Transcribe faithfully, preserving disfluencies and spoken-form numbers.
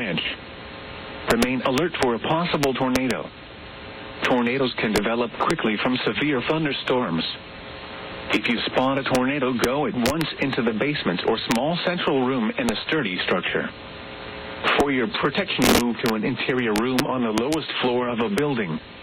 branch. Remain alert for a possible tornado. Tornadoes can develop quickly from severe thunderstorms. If you spot a tornado, go at once into the basement or small central room in a sturdy structure. For your protection, move to an interior room on the lowest floor of a building.